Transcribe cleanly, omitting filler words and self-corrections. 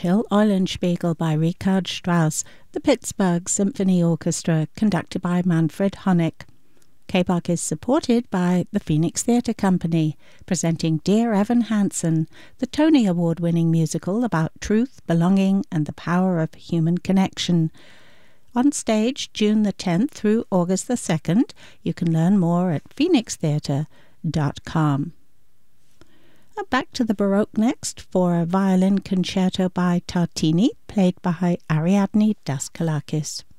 Till Eulenspiegel by Richard Strauss, the Pittsburgh Symphony Orchestra, conducted by Manfred Honeck. KBOC is supported by the Phoenix Theatre Company, presenting Dear Evan Hansen, the Tony Award-winning musical about truth, belonging, and the power of human connection. On stage, June the 10th through August the 2nd. You can learn more at phoenixtheatre.com. Back to the Baroque next for a violin concerto by Tartini, played by Ariadne Daskalakis.